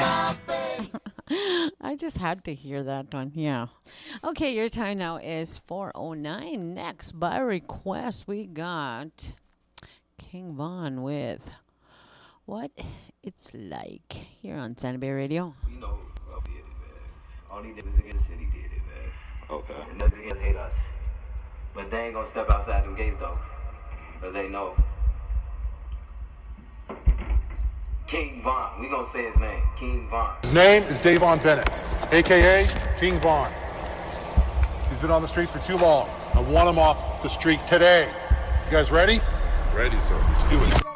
I just had to hear that one. Yeah. Okay, your time now is 4:09. Next, by request, we got King Von with What It's Like here on Santa Bay Radio. You know, did it, man. Only niggas in the city did it, man. Okay. And niggas hate us. But they ain't gonna step outside them gates, though. But they know. King Von. We gonna say his name. King Von. His name is Davon Bennett, a.k.a. King Von. He's been on the streets for too long. I want him off the street today. You guys ready? Ready, sir. Let's do it.